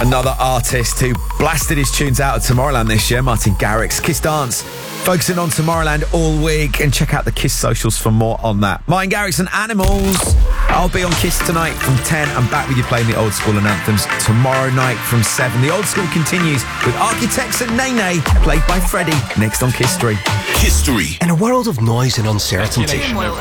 Another artist who blasted his tunes out at Tomorrowland this year, Martin Garrix, Kiss Dance, focusing on Tomorrowland all week. And check out the Kiss socials for more on that. Martin Garrix and Animals. I'll be on Kiss tonight from 10. I'm back with you playing the old school and anthems tomorrow night from 7. The old school continues with Architects and Nene, played by Freddie, next on Kiss 3. History. In a world of noise and uncertainty,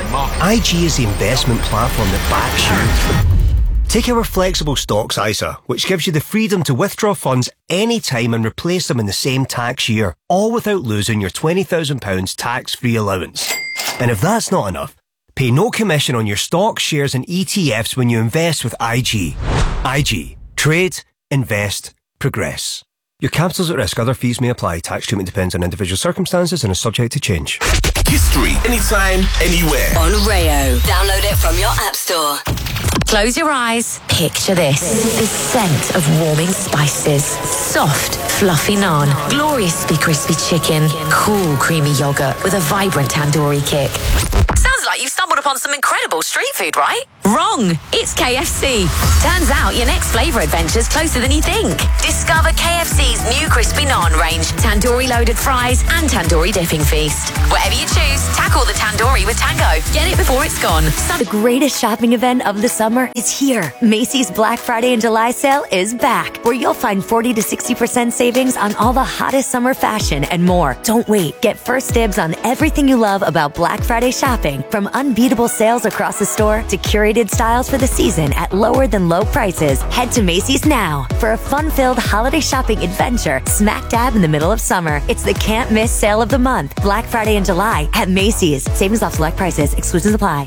IG is the investment platform that backs you. Take our flexible stocks ISA, which gives you the freedom to withdraw funds anytime and replace them in the same tax year, all without losing your £20,000 tax-free allowance. And if that's not enough, pay no commission on your stocks, shares and ETFs when you invest with IG. IG. Trade, invest, progress. Your capital's at risk. Other fees may apply. Tax treatment depends on individual circumstances and is subject to change. History. Anytime, anywhere. On Rayo. Download it from your app store. Close your eyes. Picture this. The scent of warming spices. Soft, fluffy naan. Gloriously crispy chicken. Cool, creamy yogurt with a vibrant tandoori kick. Sounds like you've stumbled upon some incredible street food, right? Wrong. It's KFC. Turns out your next flavour adventure's closer than you think. Discover KFC's new crispy naan range, tandoori loaded fries and tandoori dipping feast. Whatever you choose, tackle the tandoori with Tango. Get it before it's gone. The greatest shopping event of the summer is here. Macy's Black Friday and July sale is back, where you'll find 40 to 60% savings on all the hottest summer fashion and more. Don't wait. Get first dibs on everything you love about Black Friday shopping, from unbeatable sales across the store to curated styles for the season at lower than low prices. Head to Macy's now for a fun-filled holiday shopping adventure smack dab in the middle of summer. It's the can't miss sale of the month. Black Friday in July at Macy's. Savings off select prices. Exclusions apply.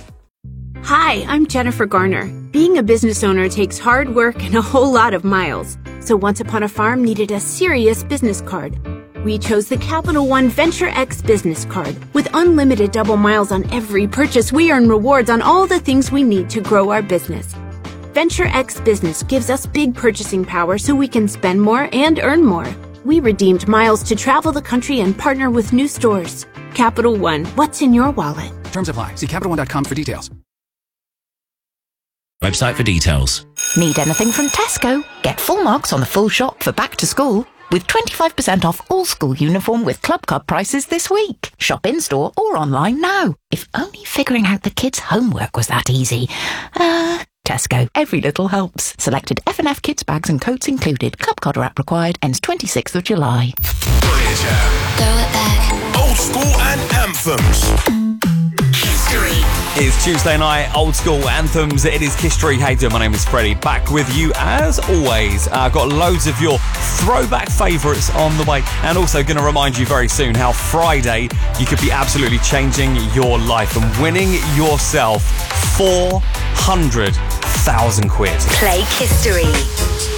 Hi, I'm Jennifer Garner. Being a business owner takes hard work and a whole lot of miles. So Once Upon a Farm needed a serious business card. We chose the Capital One Venture X business card. With unlimited double miles on every purchase, we earn rewards on all the things we need to grow our business. Venture X Business gives us big purchasing power so we can spend more and earn more. We redeemed miles to travel the country and partner with new stores. Capital One, what's in your wallet? Terms apply. See CapitalOne.com for details. Website for details. Need anything from Tesco? Get full marks on the full shop for back to school with 25% off all school uniform with Club Card prices this week. Shop in-store or online now. If only figuring out the kids' homework was that easy. Tesco. Every little helps. Selected F&F kids bags and coats included. Club Card app required. Ends 26th of July. Throw it back. Old school and anthems. History. It's Tuesday night, old school anthems. It is History. Hey, my name is Freddie, back with you as always. I've got loads of your throwback favourites on the way, and also going to remind you very soon how Friday you could be absolutely changing your life and winning yourself 400,000 quid. Play History.